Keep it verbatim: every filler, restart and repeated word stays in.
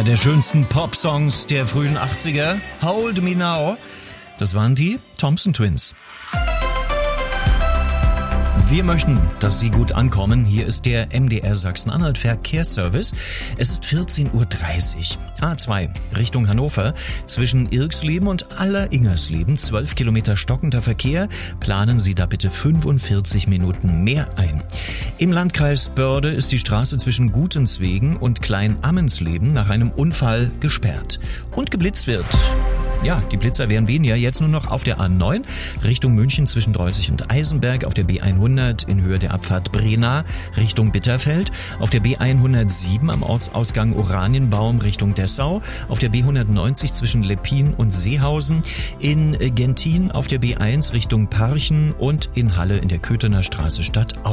Einer der schönsten Pop-Songs der frühen achtziger. Hold Me Now. Das waren die Thompson Twins. Wir möchten, dass Sie gut ankommen. Hier ist der M D R Sachsen-Anhalt Verkehrsservice. Es ist vierzehn Uhr dreißig. A zwei Richtung Hannover. Zwischen Irksleben und Aller-Ingersleben zwölf Kilometer stockender Verkehr. Planen Sie da bitte fünfundvierzig Minuten mehr ein. Im Landkreis Börde ist die Straße zwischen Gutenswegen und Klein-Ammensleben nach einem Unfall gesperrt. Und geblitzt wird. Ja, die Blitzer werden weniger. Jetzt nur noch auf der A neun Richtung München zwischen Dreußig und Eisenberg, auf der B hundert in Höhe der Abfahrt Brena Richtung Bitterfeld, auf der B hundertsieben am Ortsausgang Oranienbaum Richtung Dessau, auf der B hundertneunzig zwischen Leppin und Seehausen, in Gentin auf der B eins Richtung Parchen und in Halle in der Köthener Straße Stadt